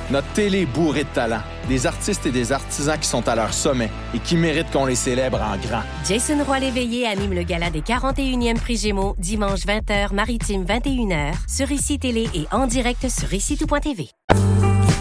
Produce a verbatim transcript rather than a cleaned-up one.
Notre télé est bourrée de talent. Des artistes et des artisans qui sont à leur sommet et qui méritent qu'on les célèbre en grand. Jason Roy-Léveillé anime le gala des quarante et unième Prix Gémeaux dimanche vingt heures, Maritime vingt et une heures, sur Ici Télé et en direct sur ici tout point t v.